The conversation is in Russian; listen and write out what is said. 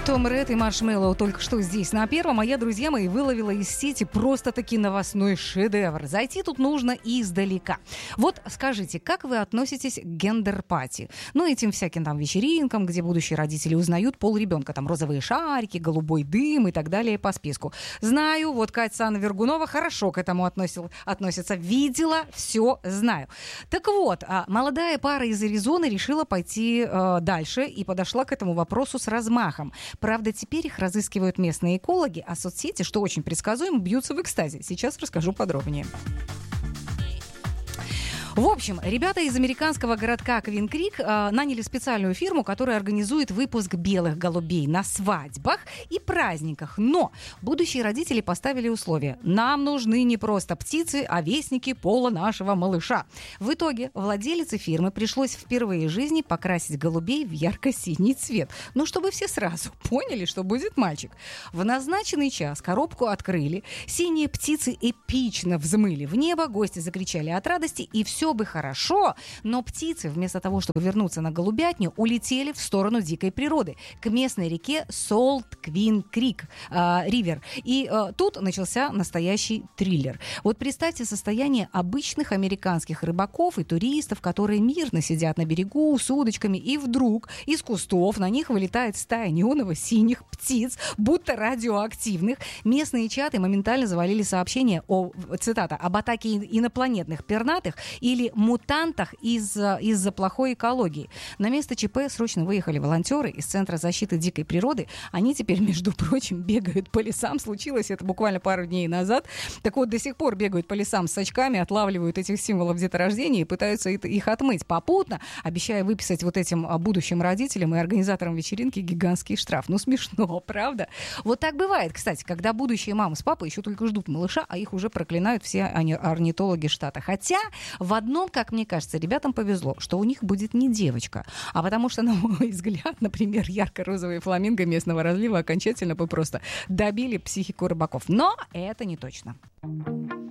Том Ред и Маршмеллоу только что здесь на Первом, а я, друзья мои, выловила из сети просто-таки новостной шедевр. Зайти тут нужно издалека. Вот скажите, как вы относитесь к гендер-пати? Ну, этим всяким там вечеринкам, где будущие родители узнают пол ребенка. Там розовые шарики, голубой дым и так далее по списку. Знаю, вот Катя Санна Вергунова хорошо к этому относится. Видела, все знаю. Так вот, молодая пара из Аризоны решила пойти дальше и подошла к этому вопросу с размахом. Правда, теперь их разыскивают местные экологи, а соцсети, что очень предсказуемо, бьются в экстазе. Сейчас расскажу подробнее. В общем, ребята из американского городка Квин-Крик наняли специальную фирму, которая организует выпуск белых голубей на свадьбах и праздниках. Но будущие родители поставили условия. Нам нужны не просто птицы, а вестники пола нашего малыша. В итоге владелице фирмы пришлось впервые в жизни покрасить голубей в ярко-синий цвет. Ну, чтобы все сразу поняли, что будет мальчик. В назначенный час коробку открыли, синие птицы эпично взмыли в небо, гости закричали от радости, и все бы хорошо, но птицы, вместо того, чтобы вернуться на голубятню, улетели в сторону дикой природы, к местной реке Солт-Квин-Крик, Ривер. И тут начался настоящий триллер. Вот представьте состояние обычных американских рыбаков и туристов, которые мирно сидят на берегу с удочками, и вдруг из кустов на них вылетает стая неоново-синих птиц, будто радиоактивных. Местные чаты моментально завалили сообщения цитата, об атаке инопланетных пернатых или мутантах из-за плохой экологии. На место ЧП срочно выехали волонтеры из Центра защиты дикой природы. Они теперь, между прочим, бегают по лесам. Случилось это буквально пару дней назад. Так вот, до сих пор бегают по лесам с очками, отлавливают этих символов деторождения и пытаются их отмыть попутно, обещая выписать вот этим будущим родителям и организаторам вечеринки гигантский штраф. Ну, смешно, правда? Вот так бывает, кстати, когда будущие мамы с папой еще только ждут малыша, а их уже проклинают все орнитологи штата. Хотя в одном, как мне кажется, ребятам повезло, что у них будет не девочка, а потому что, на мой взгляд, например, ярко-розовые фламинго местного разлива окончательно бы просто добили психику рыбаков. Но это не точно.